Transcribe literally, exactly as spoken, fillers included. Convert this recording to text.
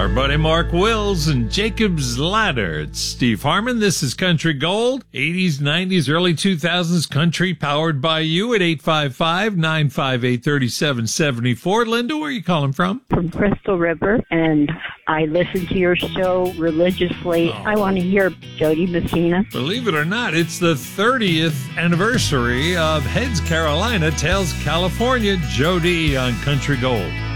Our buddy Mark Wills and Jacob's Ladder. It's Steve Harmon. This is Country Gold. eighties, nineties, early two thousands country powered by you at eight five five, nine five eight, three seven seven four. Linda, where are you calling from? From Crystal River, and I listen to your show religiously. Oh. I want to hear Jody Messina. Believe it or not, it's the thirtieth anniversary of Heads Carolina, Tails California. Jody on Country Gold.